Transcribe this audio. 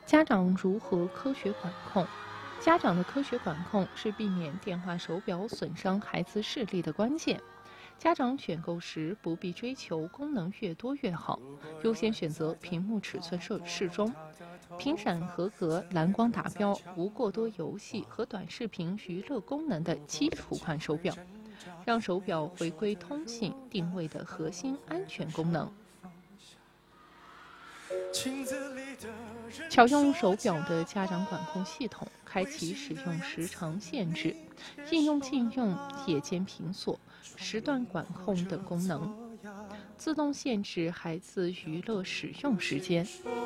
家长如何科学管控？家长的科学管控是避免电话手表损伤孩子视力的关键。家长选购时不必追求功能越多越好，优先选择屏幕尺寸适中、频闪合格、蓝光达标、无过多游戏和短视频娱乐功能的基础款手表，让手表回归通信定位的核心安全功能。巧用手表的家长管控系统，开启使用时长限制、应用禁用、夜间评锁、时段管控等功能，自动限制孩子娱乐使用时间。